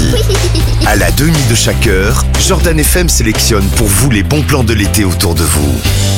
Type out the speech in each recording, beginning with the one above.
À la demi de chaque heure, Jordan FM sélectionne pour vous les bons plans de l'été autour de vous.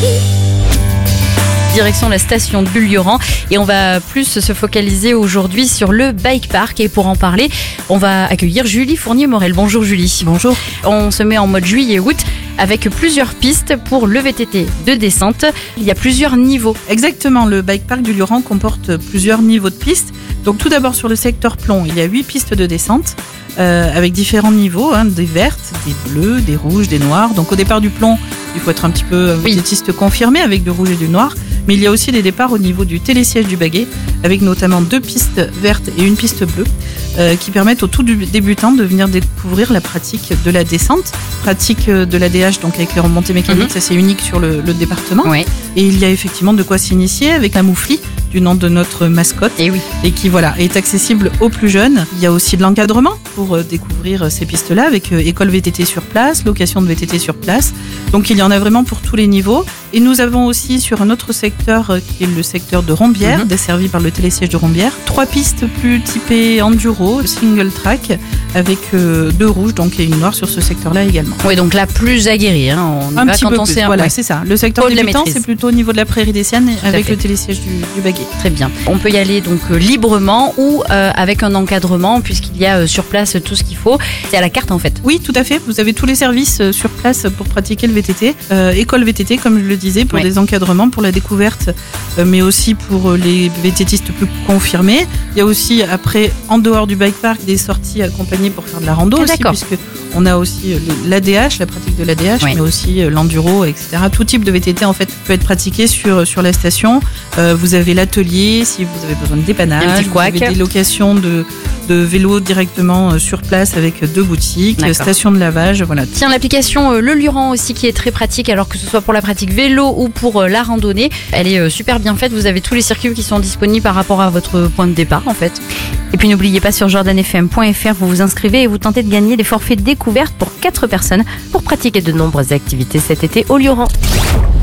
Direction la station de Bulle-Lioran et on va plus se focaliser aujourd'hui sur le bike park et pour en parler, on va accueillir Julie Fournier-Morel. Bonjour Julie. Bonjour. On se met en mode juillet-août avec plusieurs pistes pour le VTT de descente. Il y a plusieurs niveaux. Exactement, le bike park du Lioran comporte plusieurs niveaux de pistes. Donc tout d'abord sur le secteur plomb, il y a 8 pistes de descente avec différents niveaux, des vertes, des bleues, des rouges, des noires. Donc au départ du plomb, il faut être un petit peu VTTiste confirmé avec du rouge et du noir. Mais il y a aussi des départs au niveau du télésiège du baguet, avec notamment 2 pistes vertes et une piste bleue, qui permettent aux tout débutants de venir découvrir la pratique de la descente, pratique de l'ADH, donc avec les remontées mécaniques, ça c'est unique sur le département. Ouais. Et il y a effectivement de quoi s'initier avec la moufli, du nom de notre mascotte, et qui est accessible aux plus jeunes. Il y a aussi de l'encadrement pour découvrir ces pistes-là, avec école VTT sur place, location de VTT sur place. Donc il y en a vraiment pour tous les niveaux. Et nous avons aussi sur un autre secteur qui est le secteur de Rombières, desservi par le télésiège de Rombières, 3 pistes plus typées enduro, single track, avec 2 rouges donc et une noire sur ce secteur-là également. Oui, donc là plus aguerri. On un va petit quand peu on plus. sait Voilà, c'est ça. Le secteur débutant, c'est plutôt au niveau de la prairie des Siennes avec le télésiège du baguet. Très bien. On peut y aller donc librement ou avec un encadrement puisqu'il y a sur place tout ce qu'il faut. C'est à la carte en fait. Oui, tout à fait. Vous avez tous les services sur place pour pratiquer le VTT. École VTT, comme je le disais, pour des encadrements, pour la découverte, mais aussi pour les VTTistes plus confirmés. Il y a aussi après, en dehors du bike park, des sorties accompagnées pour faire de la rando aussi, puisque on a aussi l'ADH, la pratique de l'ADH, mais aussi l'enduro, etc. Tout type de VTT en fait peut être pratiqué sur la station. Vous avez l'atelier si vous avez besoin de dépannage, vous avez des locations de vélos directement sur place avec 2 boutiques, station de lavage, voilà. Tiens, l'application Le Lioran aussi qui est très pratique, alors que ce soit pour la pratique vélo ou pour la randonnée, elle est super bien faite. Vous avez tous les circuits qui sont disponibles par rapport à votre point de départ en fait. Et puis n'oubliez pas sur jordanfm.fr, vous vous inscrivez et vous tentez de gagner des forfaits découvertes pour 4 personnes pour pratiquer de nombreuses activités cet été au Lioran.